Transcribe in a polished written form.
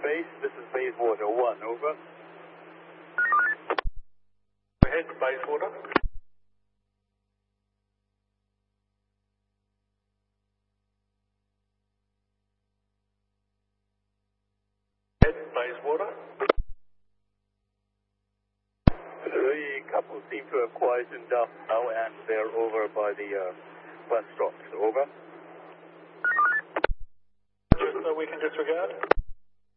base. This is Bayswater 1, over. Ahead, Bayswater. Ahead, Bayswater. The couple seem to have quietened down now, and they're over by the bus stops. Over. Just so we can disregard.